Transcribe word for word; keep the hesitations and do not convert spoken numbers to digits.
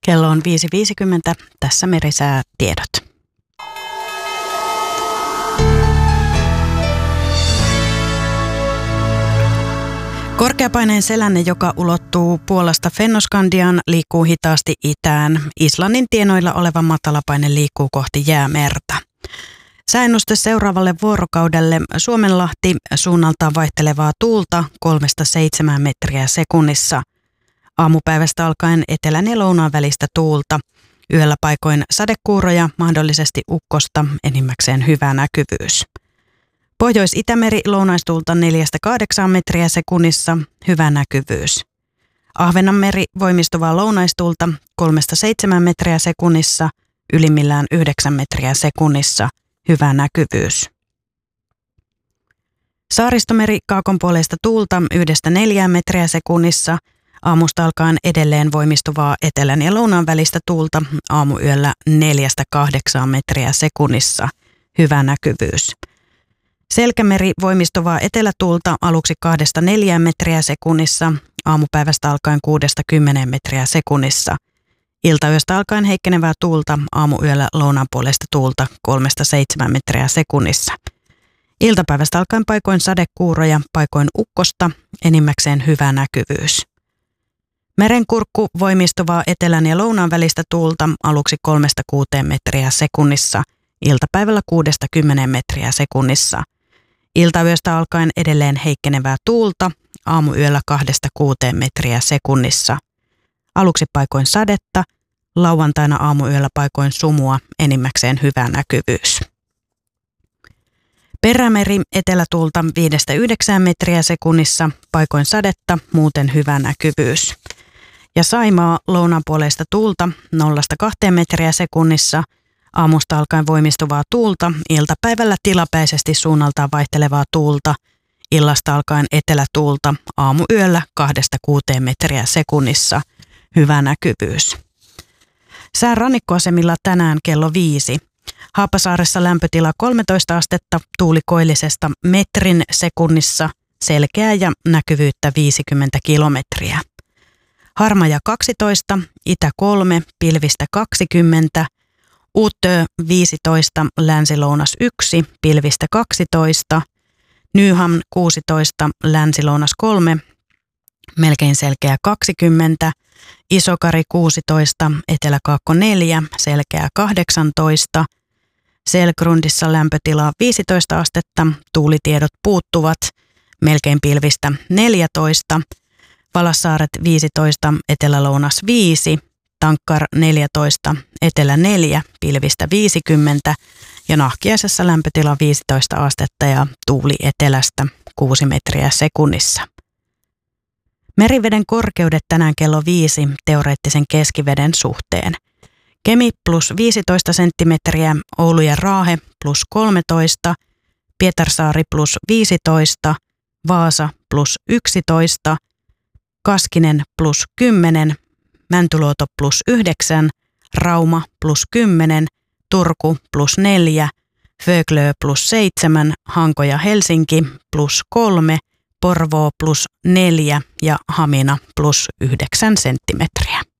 Kello on viisi viisikymmentä. Tässä merisäätiedot. Korkeapaineen selänne, joka ulottuu Puolasta Fennoskandiaan, liikkuu hitaasti itään. Islannin tienoilla oleva matalapaine liikkuu kohti jäämerta. Sääennuste seuraavalle vuorokaudelle: Suomenlahti, suunnaltaan vaihtelevaa tuulta kolmesta seitsemään metriä sekunnissa. Aamupäivästä alkaen etelän ja lounaan välistä tuulta. Yöllä paikoin sadekuuroja, mahdollisesti ukkosta, enimmäkseen hyvä näkyvyys. Pohjois-Itämeri, lounaistuulta neljästä kahdeksaan metriä sekunnissa, hyvä näkyvyys. Ahvenanmeri, voimistuvaa lounaistuulta kolmesta seitsemään metriä sekunnissa, ylimmillään yhdeksän metriä sekunnissa, hyvä näkyvyys. Saaristomeri, kaakonpuoleista tuulta yhdestä neljään metriä sekunnissa, aamusta alkaen edelleen voimistuvaa etelän ja lounaan välistä tuulta, aamuyöllä neljästä kahdeksaan metriä sekunnissa, hyvä näkyvyys. Selkämeri, voimistuvaa etelätuulta aluksi kahdesta neljään metriä sekunnissa, aamupäivästä alkaen kuudesta kymmeneen metriä sekunnissa. Iltayöstä alkaen heikkenevää tuulta, aamuyöllä lounaanpuoleista tuulta kolmesta seitsemään metriä sekunnissa. Iltapäivästä alkaen paikoin sadekuuroja, paikoin ukkosta, enimmäkseen hyvä näkyvyys. Merenkurkku, voimistuvaa etelän ja lounaan välistä tuulta aluksi kolmesta kuuteen metriä sekunnissa, iltapäivällä kuudesta kymmeneen metriä sekunnissa. Iltayöstä alkaen edelleen heikkenevää tuulta, aamuyöllä kahdesta kuuteen metriä sekunnissa. Aluksi paikoin sadetta, lauantaina aamuyöllä paikoin sumua, enimmäkseen hyvä näkyvyys. Perämeri, etelätuulta viidestä yhdeksään metriä sekunnissa, paikoin sadetta, muuten hyvä näkyvyys. Ja Saimaa, lounaanpuoleista tuulta nollasta kahteen metriä sekunnissa, aamusta alkaen voimistuvaa tuulta, iltapäivällä tilapäisesti suunnaltaan vaihtelevaa tuulta, illasta alkaen etelätuulta, aamuyöllä kahdesta kuuteen metriä sekunnissa, hyvä näkyvyys. Sään rannikkoasemilla tänään kello viisi. Haapasaaressa lämpötila kolmetoista astetta, tuuli koillisesta metrin sekunnissa, selkeää ja näkyvyyttä viisikymmentä kilometriä. Harmaja kaksitoista, Itä kolme, pilvistä kaksikymmentä, Utö viisitoista, länsilounas yksi, pilvistä kaksitoista, Nyhamn kuusitoista, länsilounas kolme, melkein selkeä kaksikymmentä, Isokari kuusitoista, eteläkaakko neljä, selkeä kahdeksantoista, Selgrundissa lämpötila viisitoista astetta, tuulitiedot puuttuvat, melkein pilvistä neljätoista, Valassaaret viisitoista, etelälounas viisi, Tankkar neljätoista, etelä neljä, pilvistä viisikymmentä ja Nahkiaisessa lämpötila viisitoista astetta ja tuuli etelästä kuusi metriä sekunnissa. Meriveden korkeudet tänään kello viisi teoreettisen keskiveden suhteen. Kemi plus viisitoista senttimetriä, Oulu ja Raahe plus kolmetoista, Pietarsaari plus viisitoista, Vaasa plus yksitoista, Kaskinen plus kymmenen, Mäntyluoto plus yhdeksän, Rauma plus kymmenen, Turku plus neljä, Föglö plus seitsemän, Hanko ja Helsinki plus kolme, Porvoo plus neljä ja Hamina plus yhdeksän senttimetriä.